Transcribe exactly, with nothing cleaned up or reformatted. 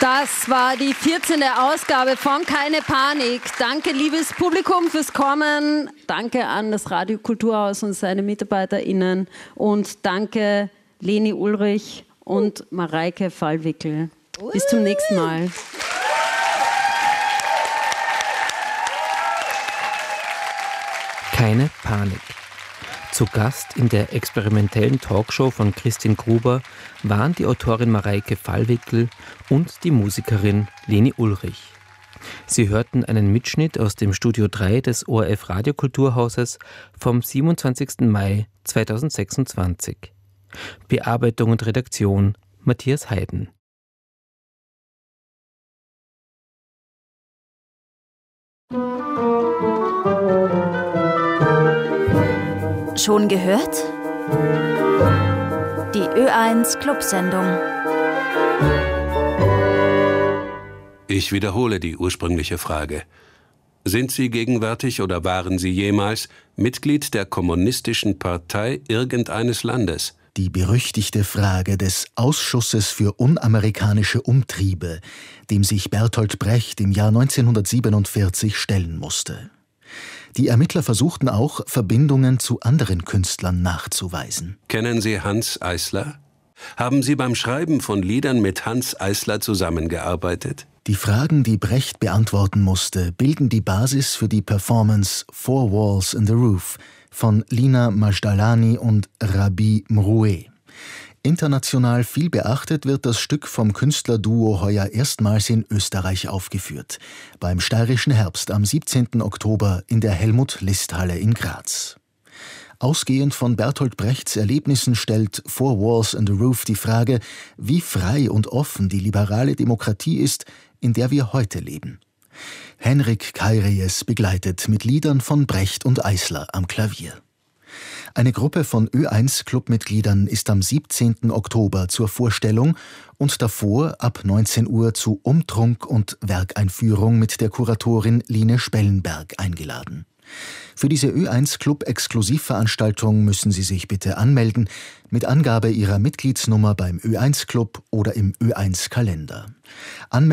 Das war die vierzehnte Ausgabe von Keine Panik. Danke, liebes Publikum, fürs Kommen. Danke an das Radio Kulturhaus und seine MitarbeiterInnen. Und danke Leni Ulrich und Mareike Fallwickel. Bis zum nächsten Mal. Keine Panik. Zu Gast in der experimentellen Talkshow von Christine Gruber waren die Autorin Mareike Fallwickel und die Musikerin Leni Ulrich. Sie hörten einen Mitschnitt aus dem Studio drei des O R F Radiokulturhauses vom siebenundzwanzigsten Mai zweitausendsechsundzwanzig. Bearbeitung und Redaktion Matthias Heiden. Schon gehört? Die Ö eins Clubsendung. Ich wiederhole die ursprüngliche Frage. Sind Sie gegenwärtig oder waren Sie jemals Mitglied der Kommunistischen Partei irgendeines Landes? Die berüchtigte Frage des Ausschusses für unamerikanische Umtriebe, dem sich Bertolt Brecht im Jahr neunzehnhundertsiebenundvierzig stellen musste. Die Ermittler versuchten auch, Verbindungen zu anderen Künstlern nachzuweisen. Kennen Sie Hanns Eisler? Haben Sie beim Schreiben von Liedern mit Hanns Eisler zusammengearbeitet? Die Fragen, die Brecht beantworten musste, bilden die Basis für die Performance Four Walls in the Roof von Lina Majdalani und Rabi Mroué. International viel beachtet wird das Stück vom Künstlerduo heuer erstmals in Österreich aufgeführt, beim Steirischen Herbst am siebzehnten Oktober in der Helmut-List-Halle in Graz. Ausgehend von Bertolt Brechts Erlebnissen stellt Four Walls in the Roof die Frage, wie frei und offen die liberale Demokratie ist, in der wir heute leben. Henrik Kairies begleitet mit Liedern von Brecht und Eisler am Klavier. Eine Gruppe von Ö eins Clubmitgliedern ist am siebzehnten Oktober zur Vorstellung und davor ab neunzehn Uhr zu Umtrunk und Werkeinführung mit der Kuratorin Line Spellenberg eingeladen. Für diese Ö eins Club-Exklusivveranstaltung müssen Sie sich bitte anmelden mit Angabe Ihrer Mitgliedsnummer beim Ö eins Club oder im Ö eins Kalender. Anmel-